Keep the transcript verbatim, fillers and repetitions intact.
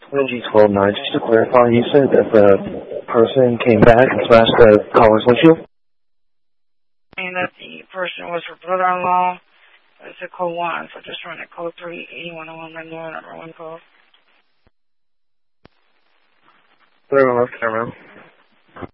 G twelve nine, just to clarify, you said that the person came back and smashed the caller's windshield? And that the person was her brother-in-law. It's a code one, so just run a code three, eighty-one oh one, number one code. Third one, left camera.